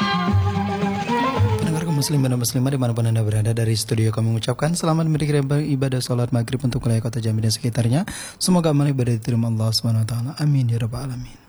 Muslim dan muslimah dimanapun Anda berada, dari studio kami mengucapkan selamat mendirikan ibadah salat maghrib untuk wilayah kota Jambi dan sekitarnya. Semoga amal ibadah diterima Allah SWT. Amin ya rabbal alamin.